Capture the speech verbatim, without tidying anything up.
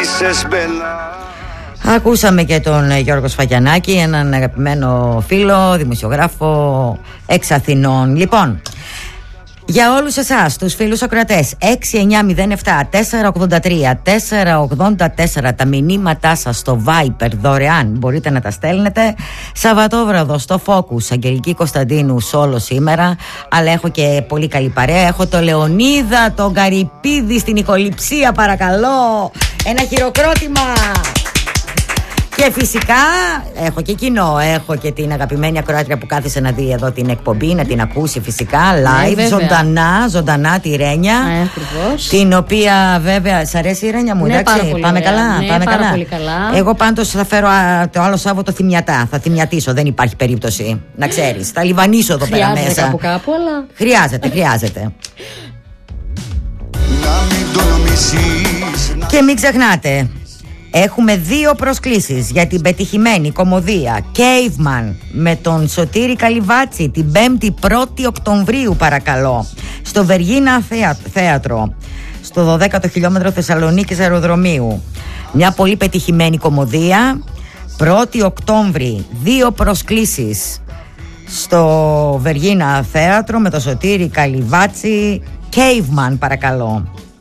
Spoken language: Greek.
Ακούσαμε και τον Γιώργο Σφαγιανάκη, έναν αγαπημένο φίλο, δημοσιογράφο εξ Αθηνών. Λοιπόν, για όλους εσάς, τους φίλους ακροατές, έξι εννιά μηδέν επτά τέσσερα ογδόντα τρία τέσσερα ογδόντα τέσσερα, τα μηνύματά σας στο Viber δωρεάν μπορείτε να τα στέλνετε. Σαββατόβραδο στο Focus, Αγγελική Κωνσταντίνου solo σήμερα, αλλά έχω και πολύ καλή παρέα. Έχω το Λεωνίδα, τον Καρυπίδη στην Νικοληψία, παρακαλώ. Ένα χειροκρότημα. Και φυσικά έχω και κοινό, έχω και την αγαπημένη ακροάτρια που κάθισε να δει εδώ την εκπομπή, να την ακούσει φυσικά live, ναι, ζωντανά, ζωντανά τη Ρένια, ναι, την οποία βέβαια, σ' αρέσει η Ρένια μου, ναι, εντάξει, πάμε ωραία. καλά, ναι, πάμε πάρα καλά. Πολύ καλά. Εγώ πάντως θα φέρω α, το άλλο Σάββατο θυμιατά, θα θυμιατήσω, δεν υπάρχει περίπτωση, να ξέρεις, θα λιβανίσω εδώ πέρα μέσα. Χρειάζεται κάπου κάπου, αλλά... Χρειάζεται, χρειάζεται. Και μην ξεχνάτε, έχουμε δύο προσκλήσεις για την πετυχημένη κομμωδία Caveman με τον Σωτήρη Καλυβάτση την πέμπτη πρώτη Οκτωβρίου, παρακαλώ, στο Βεργίνα Θέατρο, στο δωδέκατο χιλιόμετρο Θεσσαλονίκης αεροδρομίου. Μια πολύ πετυχημένη κομμωδία, πρώτη Οκτώβρη, δύο προσκλήσεις στο Βεργίνα Θέατρο με τον Σωτήρη Καλυβάτση. Caveman, παρακαλώ.